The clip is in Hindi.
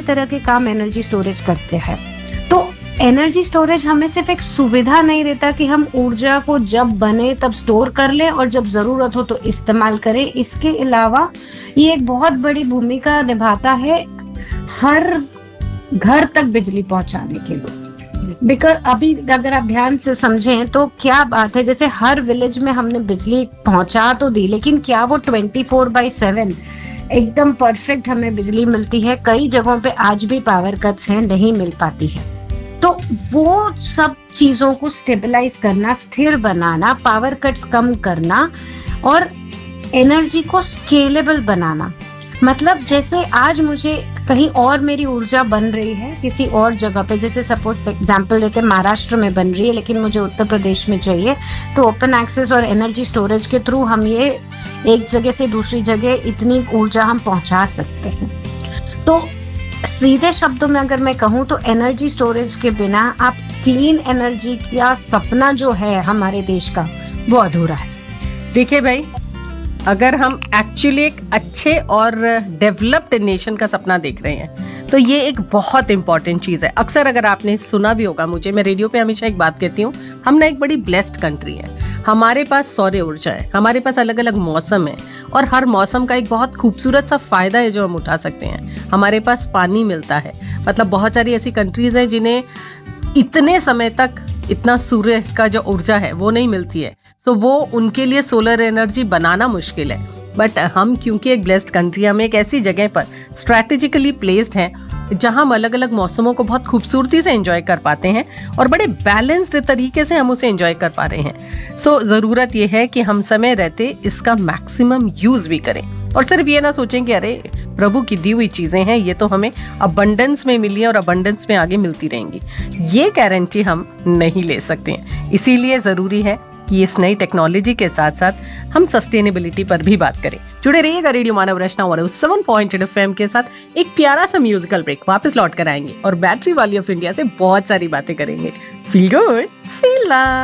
तरह के काम एनर्जी स्टोरेज करते हैं। तो एनर्जी स्टोरेज हमें सिर्फ एक सुविधा नहीं देता कि हम ऊर्जा को जब बने तब स्टोर कर लें और जब जरूरत हो तो इस्तेमाल करें। इसके अलावा ये एक बहुत बड़ी भूमिका निभाता है हर घर तक बिजली पहुंचाने के लिए। बिकॉज अभी अगर आप ध्यान से समझें तो क्या बात है, जैसे हर विलेज में हमने बिजली पहुंचा तो दी, लेकिन क्या वो 24/7 एकदम परफेक्ट हमें बिजली मिलती है? कई जगहों पे आज भी पावर कट्स हैं, नहीं मिल पाती है। तो वो सब चीजों को स्टेबलाइज करना, स्थिर बनाना, पावर कट्स कम करना और एनर्जी को स्केलेबल बनाना, मतलब जैसे आज मुझे कहीं और मेरी ऊर्जा बन रही है किसी और जगह पे, जैसे सपोज एग्जांपल देते हैं महाराष्ट्र में बन रही है लेकिन मुझे उत्तर प्रदेश में चाहिए, तो ओपन एक्सेस और एनर्जी स्टोरेज के थ्रू हम ये एक जगह से दूसरी जगह इतनी ऊर्जा हम पहुंचा सकते हैं। तो सीधे शब्दों में अगर मैं कहूँ तो एनर्जी स्टोरेज के बिना आप क्लीन एनर्जी का सपना जो है हमारे देश का, वो अधूरा है। देखिए भाई, अगर हम एक्चुअली एक अच्छे और डेवलप्ड नेशन का सपना देख रहे हैं तो ये एक बहुत इंपॉर्टेंट चीज है। अक्सर अगर आपने सुना भी होगा, मुझे, मैं रेडियो पे हमेशा एक बात कहती हूँ, हम ना एक बड़ी ब्लेस्ड कंट्री है। हमारे पास सौर ऊर्जा है, हमारे पास अलग अलग मौसम है और हर मौसम का एक बहुत खूबसूरत सा फायदा है जो हम उठा सकते हैं। हमारे पास पानी मिलता है, मतलब बहुत सारी ऐसी कंट्रीज हैं जिन्हें इतने समय तक इतना सूर्य का जो ऊर्जा है वो नहीं मिलती है, सो वो उनके लिए सोलर एनर्जी बनाना मुश्किल है। बट हम क्योंकि एक ब्लेस्ड कंट्री, हम एक ऐसी जगह पर स्ट्रैटेजिकली प्लेस्ड हैं जहां हम अलग अलग मौसमों को बहुत खूबसूरती से एंजॉय कर पाते हैं और बड़े बैलेंस्ड तरीके से हम उसे एंजॉय कर पा रहे हैं। सो जरूरत यह है कि हम समय रहते इसका मैक्सिमम यूज भी करें और सिर्फ ये ना सोचें कि अरे प्रभु की दी हुई चीजें हैं, ये तो हमें अबंडेंस में मिली है और अबंडेंस में आगे मिलती रहेंगी, ये गारंटी हम नहीं ले सकते हैं। इसीलिए जरूरी है कि इस नई टेक्नोलॉजी के साथ साथ हम सस्टेनेबिलिटी पर भी बात करें। जुड़े रहिएगा रेडियो मानव रचना 107.8 FM के साथ। एक प्यारा सा म्यूजिकल ब्रेक, वापस लौट कर आएंगे और बैटरी वाली ऑफ इंडिया से बहुत सारी बातें करेंगे। Feel good, feel love.